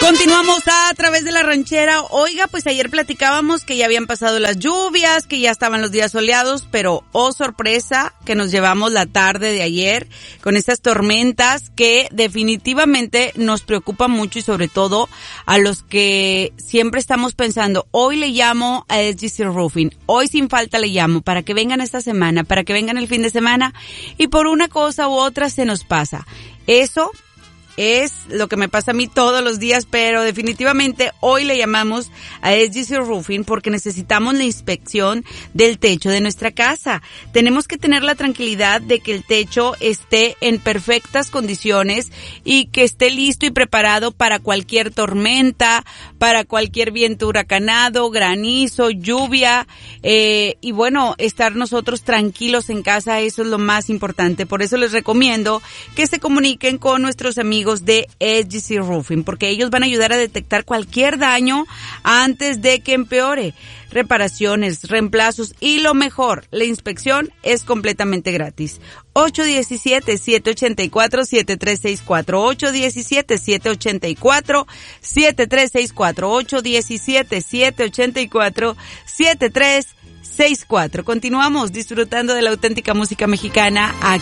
Continuamos a través de la ranchera. Oiga, pues ayer platicábamos que ya habían pasado las lluvias, que ya estaban los días soleados, pero oh sorpresa que nos llevamos la tarde de ayer con estas tormentas que definitivamente nos preocupan mucho y sobre todo a los que siempre estamos pensando, hoy le llamo a SGC Roofing, hoy sin falta le llamo para que vengan esta semana, para que vengan el fin de semana y por una cosa u otra se nos pasa. Eso es lo que me pasa a mí todos los días, pero definitivamente hoy le llamamos a SGC Roofing porque necesitamos la inspección del techo de nuestra casa. Tenemos que tener la tranquilidad de que el techo esté en perfectas condiciones y que esté listo y preparado para cualquier tormenta, para cualquier viento huracanado, granizo, lluvia, y bueno, estar nosotros tranquilos en casa, eso es lo más importante. Por eso les recomiendo que se comuniquen con nuestros amigos de SGC Roofing, porque ellos van a ayudar a detectar cualquier daño antes de que empeore. Reparaciones, reemplazos y lo mejor, la inspección es completamente gratis. 817-784-7364, 817-784-7364, 817-784-7364. Continuamos disfrutando de la auténtica música mexicana aquí